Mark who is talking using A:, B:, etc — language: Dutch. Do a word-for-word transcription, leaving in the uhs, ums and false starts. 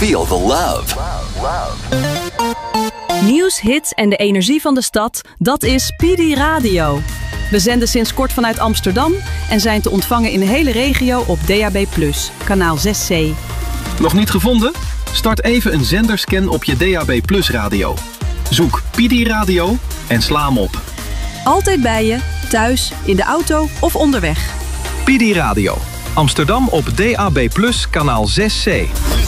A: Feel the love.
B: Nieuws, hits en de energie van de stad, dat is P D Radio. We zenden sinds kort vanuit Amsterdam en zijn te ontvangen in de hele regio op D A B plus, kanaal zes C.
C: Nog niet gevonden? Start even een zenderscan op je D A B plus radio. Zoek P D Radio en sla hem op.
B: Altijd bij je, thuis, in de auto of onderweg.
C: P D Radio. Amsterdam op D A B plus, kanaal zes C.